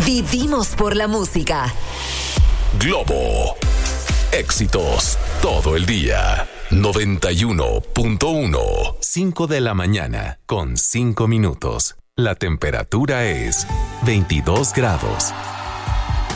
Vivimos por la música. Globo. Éxitos todo el día. 91.1. 5 de la mañana con 5 minutos. La temperatura es 22 grados.